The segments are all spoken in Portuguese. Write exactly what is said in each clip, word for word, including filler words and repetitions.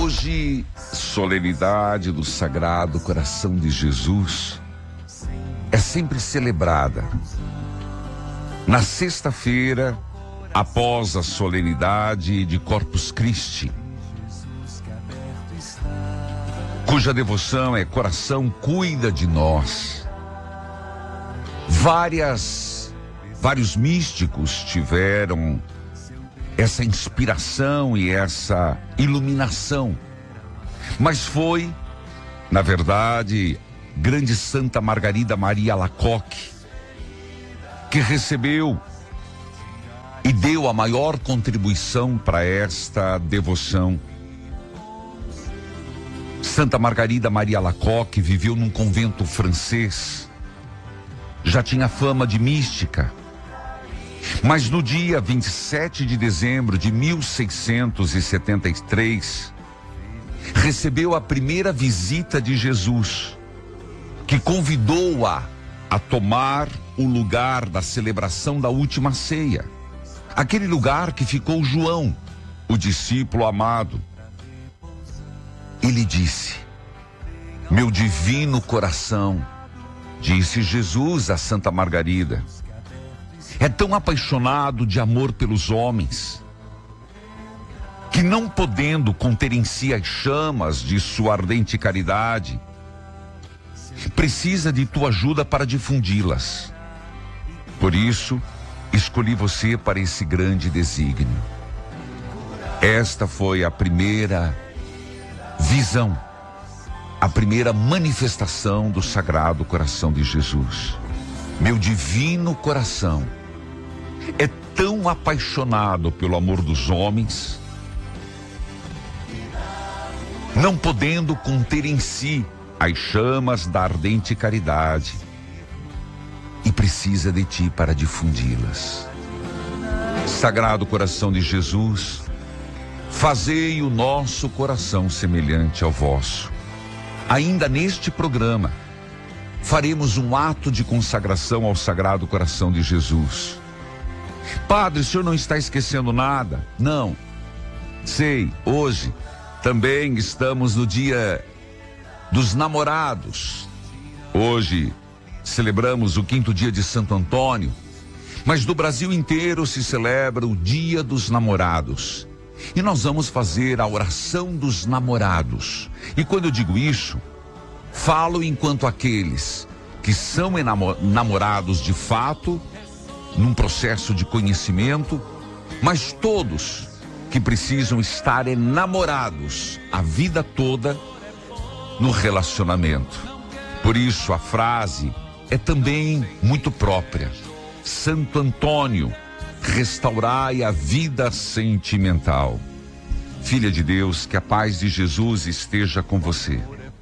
Hoje, solenidade do Sagrado Coração de Jesus é sempre celebrada na sexta-feira, após a solenidade de Corpus Christi, cuja devoção é Coração Cuida de Nós. Várias, vários místicos tiveram essa inspiração e essa iluminação, mas foi, na verdade, grande Santa Margarida Maria Alacoque, que recebeu e deu a maior contribuição para esta devoção. Santa Margarida Maria Alacoque viveu num convento francês, já tinha fama de mística, mas no dia vinte e sete de dezembro de mil seiscentos e setenta e três, recebeu a primeira visita de Jesus, que convidou-a a tomar o lugar da celebração da última ceia, aquele lugar que ficou João, o discípulo amado. Ele disse: meu divino coração, disse Jesus a Santa Margarida, é tão apaixonado de amor pelos homens, que não podendo conter em si as chamas de sua ardente caridade, precisa de tua ajuda para difundi-las. Por isso, escolhi você para esse grande desígnio. Esta foi a primeira visão, a primeira manifestação do Sagrado Coração de Jesus. Meu divino coração é tão apaixonado pelo amor dos homens, não podendo conter em si as chamas da ardente caridade, e precisa de ti para difundi-las. Sagrado Coração de Jesus, fazei o nosso coração semelhante ao vosso. Ainda neste programa, faremos um ato de consagração ao Sagrado Coração de Jesus. Padre, o senhor não está esquecendo nada? Não. Sei, hoje também estamos no dia dos namorados. Hoje celebramos o quinto dia de Santo Antônio, mas no Brasil inteiro se celebra o Dia dos Namorados. E nós vamos fazer a oração dos namorados. E quando eu digo isso, falo enquanto aqueles que são enamo- namorados de fato, num processo de conhecimento, mas todos que precisam estar enamorados a vida toda no relacionamento. Por isso a frase é também muito própria. Santo Antônio, restaurai a vida sentimental. Filha de Deus, que a paz de Jesus esteja com você.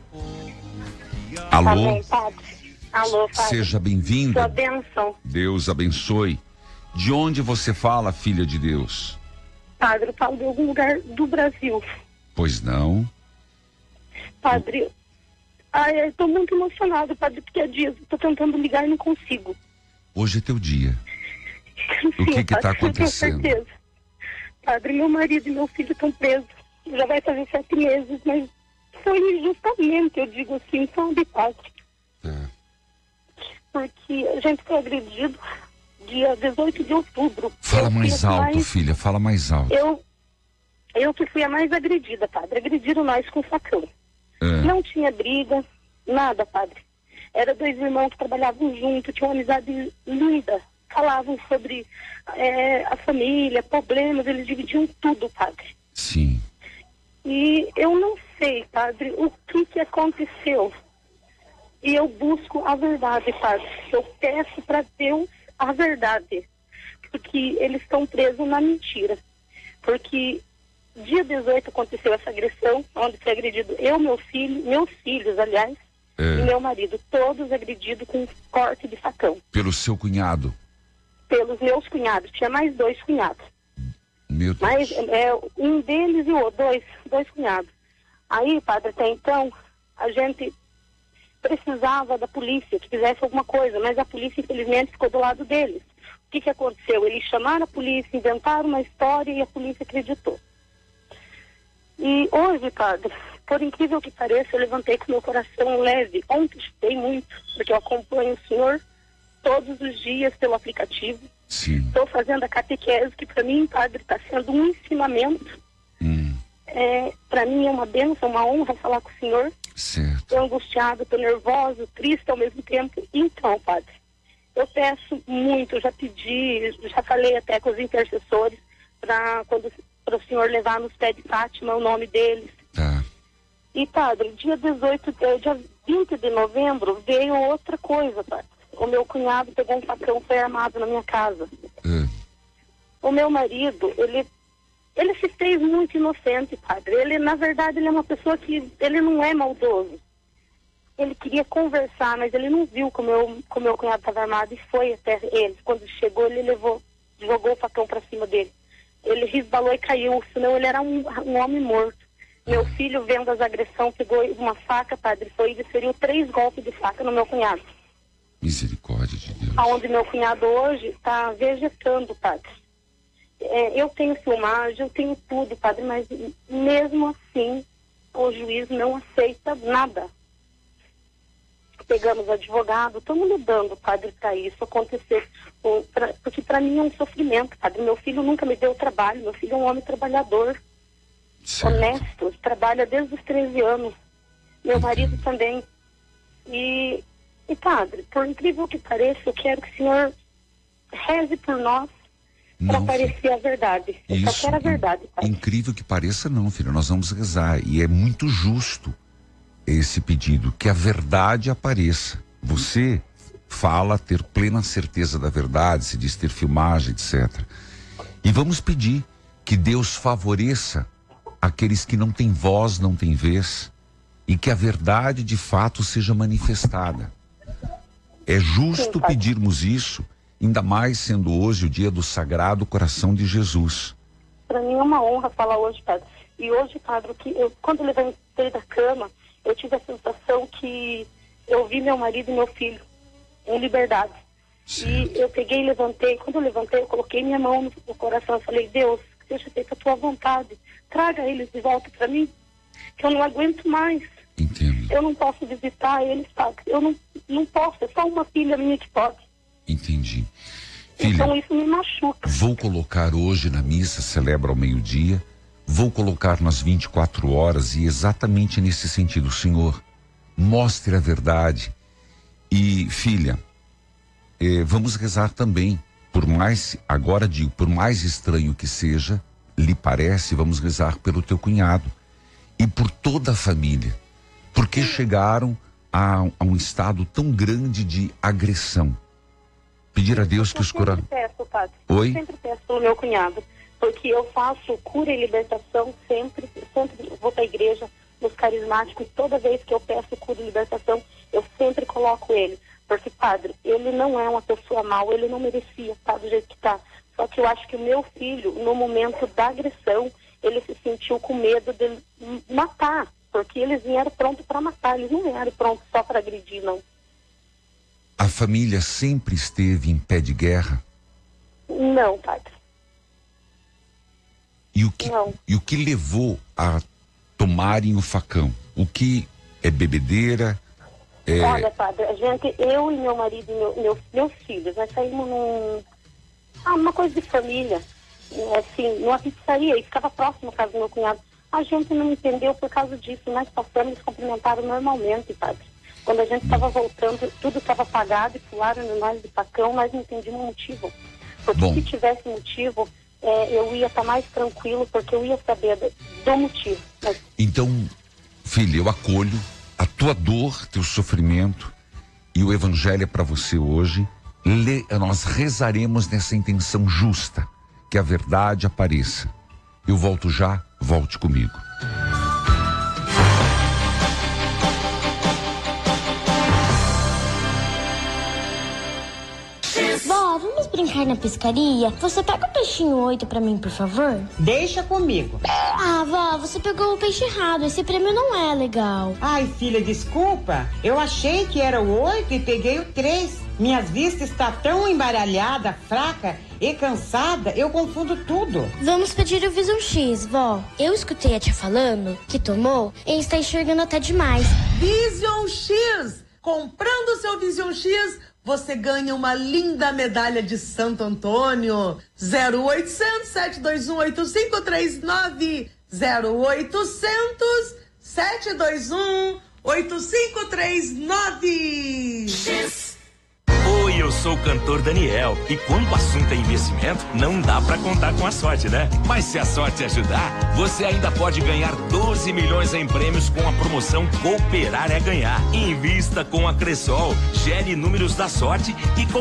Alô? Amém, Padre. Alô, Padre. Seja bem-vinda. Sua bênção. Deus abençoe. De onde você fala, filha de Deus? Padre, eu falo de algum lugar do Brasil. Pois não. Padre, ai, eu estou muito emocionado, Padre, porque há dias eu estou tentando ligar e não consigo. Hoje é teu dia. Sim, O que que está Padre, eu tenho acontecendo? certeza. Padre, meu marido e meu filho estão presos. Já vai fazer sete meses, mas foi injustamente, eu digo assim, sabe, Padre? É. Porque a gente foi agredido dia dezoito de outubro. Fala Eu fui mais a alto, mais- filha, fala mais alto. Eu, eu que fui a mais agredida, Padre. Agrediram nós com facão. É. Não tinha briga, nada, Padre. Era dois irmãos que trabalhavam juntos, tinham uma amizade linda. Falavam sobre é, a família, problemas, eles dividiam tudo, Padre. Sim. E eu não sei, Padre, o que que aconteceu. E eu busco a verdade, Padre. Eu peço para Deus a verdade. Porque eles estão presos na mentira. Porque dia dezoito aconteceu essa agressão, onde foi agredido eu, meu filho, meus filhos, aliás, É. e meu marido, todos agredidos com corte de facão. Pelo seu cunhado. Pelos meus cunhados, tinha mais dois cunhados. Meu Deus. Mas é, um deles e o outro, dois, dois cunhados. Aí, Padre, até então, a gente precisava da polícia que fizesse alguma coisa, mas a polícia, infelizmente, ficou do lado deles. O que que aconteceu? Eles chamaram a polícia, inventaram uma história e a polícia acreditou. E hoje, padre, por incrível que pareça, eu levantei com meu coração leve. Ontem estudei muito, porque eu acompanho o senhor todos os dias pelo aplicativo. Sim. Estou fazendo a catequese, que para mim, padre, está sendo um ensinamento. Hum. É, para mim é uma bênção, uma honra falar com o senhor. Certo. Estou angustiada, estou nervosa, triste ao mesmo tempo. Então, padre, eu peço muito, já pedi, já falei até com os intercessores, para quando para o senhor levar nos pés de Fátima o nome deles. Tá. E, padre, dia dezoito, dia vinte de novembro, veio outra coisa, padre. O meu cunhado pegou um facão, foi armado na minha casa. É. O meu marido, ele, ele se fez muito inocente, padre. Ele, na verdade, ele é uma pessoa que, ele não é maldoso. Ele queria conversar, mas ele não viu como eu, como meu cunhado estava armado e foi até ele. Quando chegou, ele levou, jogou o facão para cima dele. Ele resbalou e caiu, senão ele era um, um homem morto. Meu filho, vendo as agressões, pegou uma faca, padre, foi e desferiu três golpes de faca no meu cunhado. Misericórdia de Deus. Aonde meu cunhado hoje está vegetando, padre. É, eu tenho filmagem, eu tenho tudo, padre, mas mesmo assim o juiz não aceita nada. Pegamos advogado, estamos lidando, padre, para isso acontecer. Um, pra, porque para mim é um sofrimento, padre. Meu filho nunca me deu trabalho, meu filho é um homem trabalhador, Certo. honesto, trabalha desde os treze anos. Meu marido também. E, e, padre, por incrível que pareça, eu quero que o senhor reze por nós para Não, aparecer a verdade. Eu Isso, só quero a verdade, padre. Incrível que pareça, não, filho. Nós vamos rezar. E é muito justo esse pedido, que a verdade apareça. Você fala ter plena certeza da verdade, se diz ter filmagem, etcétera. E vamos pedir que Deus favoreça aqueles que não têm voz, não têm vez, e que a verdade de fato seja manifestada. É justo Sim, pedirmos isso, ainda mais sendo hoje o dia do Sagrado Coração de Jesus. Para mim é uma honra falar hoje, padre. E hoje, padre, que eu, quando eu levantei da cama, eu tive a sensação que eu vi meu marido e meu filho em liberdade. Certo. E eu peguei e levantei. Quando eu levantei, eu coloquei minha mão no, no coração e falei, Deus, que seja feita a tua vontade. Traga eles de volta para mim, que eu não aguento mais. Entendo. Eu não posso visitar eles, padre. Eu não, não posso, é só uma filha minha que pode. Entendi. Filha, Então isso me machuca. vou colocar hoje na missa, celebra ao meio-dia, vou colocar nas vinte e quatro horas e exatamente nesse sentido, Senhor, mostre a verdade. E, filha, eh, vamos rezar também, por mais, agora digo, por mais estranho que seja, lhe parece, vamos rezar pelo teu cunhado e por toda a família, porque chegaram a, a um estado tão grande de agressão. Pedir a Deus que os corações... Eu sempre peço, padre. Oi? Eu sempre peço pelo meu cunhado, porque eu faço cura e libertação sempre, sempre vou para a igreja, nos carismáticos, toda vez que eu peço cura e libertação, eu sempre coloco ele. Porque, padre, ele não é uma pessoa mal, ele não merecia estar do jeito que está. Só que eu acho que o meu filho, no momento da agressão, ele se sentiu com medo de matar, porque eles vieram prontos para matar, eles não vieram prontos só para agredir, não. A família sempre esteve em pé de guerra? Não, padre. E o que, Não. e o que levou a tomarem o facão? O que é bebedeira? É... Olha, padre, a gente, eu e meu marido e meu, meu, meus filhos, nós saímos num... Ah, uma coisa de família, assim, numa pizzaria, e ficava próximo à casa do meu cunhado. A gente não entendeu por causa disso, nós passamos e se cumprimentaram normalmente, padre. Quando a gente estava voltando, tudo estava apagado e pularam no nós de facão, nós não entendíamos o motivo. Porque Bom. se tivesse motivo, é, eu ia estar mais tranquilo, porque eu ia saber do, do motivo. Mas... Então, filha, eu acolho a tua dor, teu sofrimento, e o evangelho é para você hoje. Le, nós rezaremos nessa intenção justa, que a verdade apareça. Eu volto já, volte comigo. Vó, vamos brincar na pescaria? Você pega o peixinho oito pra mim, por favor? Deixa comigo. Ah, vó, você pegou o peixe errado. Esse prêmio não é legal. Ai, filha, desculpa. Eu achei que era o oito e peguei o três. Minhas vistas está tão embaralhada, fraca e cansada, eu confundo tudo. Vamos pedir o Vision X, vó. Eu escutei a tia falando que tomou e está enxergando até demais. Vision X! Comprando o seu Vision X, você ganha uma linda medalha de Santo Antônio. zero oitocentos, sete dois um, oito cinco três nove. zero oitocentos, sete dois um, oito cinco três nove. X. Oi, eu sou o cantor Daniel. E quando o assunto é investimento, não dá pra contar com a sorte, né? Mas se a sorte ajudar, você ainda pode ganhar doze milhões em prêmios com a promoção Cooperar é Ganhar. Invista com a Cressol, gere números da sorte e com